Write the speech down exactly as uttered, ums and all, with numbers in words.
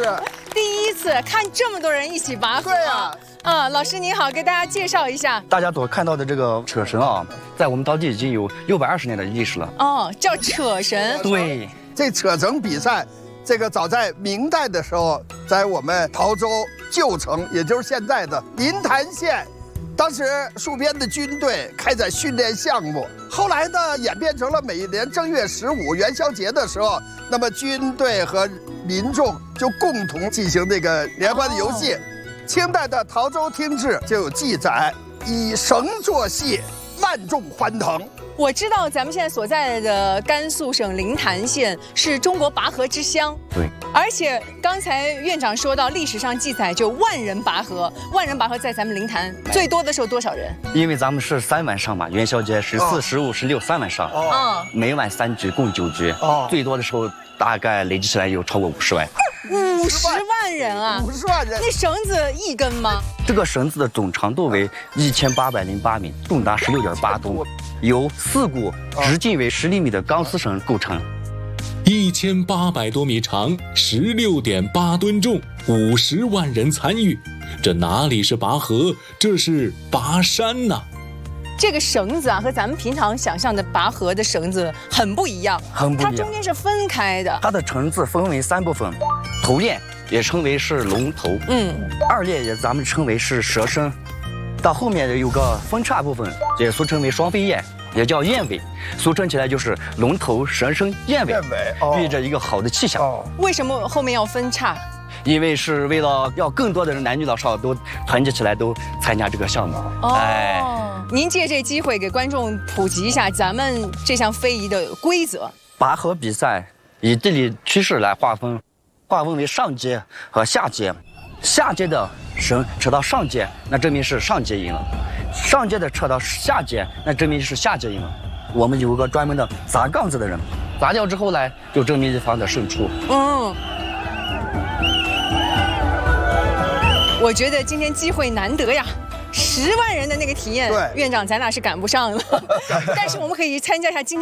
第一次看这么多人一起拔河。 对呀。 嗯，老师您好，给大家介绍一下。 大家所看到的这个扯绳啊，在我们当地已经有六百二十年的历史了。 哦，叫扯绳。 对， 这扯绳比赛，这个早在明代的时候，在我们陶州旧城，也就是现在的临潭县。 当时戍边的军队开展训练项目，后来呢演变成了每年正月十五元宵节的时候，那么军队和民众就共同进行这个联欢的游戏。哦、清代的《陶州听志》就有记载：“以绳作戏，万众欢腾。” 我知道咱们现在所在的甘肃省临潭县是中国拔河之乡， 对。 而且刚才院长说到，历史上记载就万人拔河，万人拔河在咱们临潭最多的时候多少人？ 因为咱们是三晚上嘛，元宵节十四、十五、十六三晚上，哦，每晚三局，共九局，哦，最多的时候大概累积起来有超过五十万。 五十万人啊！ 五十万人， 那绳子一根吗？ 这个绳子的总长度为一千八百零八米，重达十六点八吨，由四股直径为十厘米的钢丝绳构成。 一千八百多米长，十六点八吨重，五十万人参与，这哪里是拔河，这是拔山呐、啊！ 这个绳子啊，和咱们平常想象的拔河的绳子很不一样， 很不一样。 它中间是分开的。 它的绳子分为三部分，头链也称为是龙头，嗯，二链也咱们称为是蛇身，到后面有个分叉部分，也俗称为双飞燕，也叫燕尾，俗称起来就是龙头、蛇身、燕尾， 燕尾，哦、 寓意着一个好的气象。哦、 为什么后面要分叉？ 因为是为了要更多的人，男女老少都团结起来，都参加这个项目。 哦，哎，您借这机会给观众普及一下咱们这项非遗的规则。 拔河比赛以地理趋势来划分，划分为上阶和下阶。下阶的绳扯到上阶，那证明是上阶赢了；上阶的扯到下阶，那证明是下阶赢了。我们有个专门的砸杠子的人，砸掉之后呢，就证明一方的胜出。嗯。 我觉得今天机会难得呀，十万人的那个体验， 对， 院长咱俩是赶不上了，但是我们可以参加一下今天。